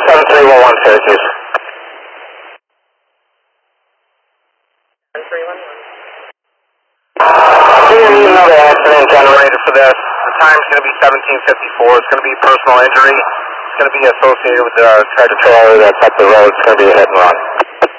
7311 Syracuse. 7311. Another accident generated for this. The time's going to be 1754. It's going to be personal injury. It's going to be associated with the tractor trailer that's up the road. It's going to be a hit and run.